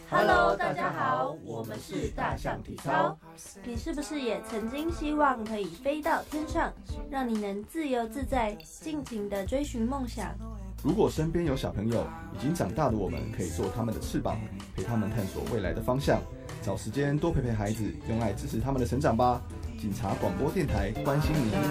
Hello， 大家好，我们是大象体操。 你是不是也曾经希望可以飞到天上，让你能自由自在、尽情地追寻梦想？ 如果身边有小朋友，已经长大的我们可以做他们的翅膀，陪他们探索未来的方向。找时间多陪陪孩子，用爱支持他们的成长吧。警察广播电台，关心您。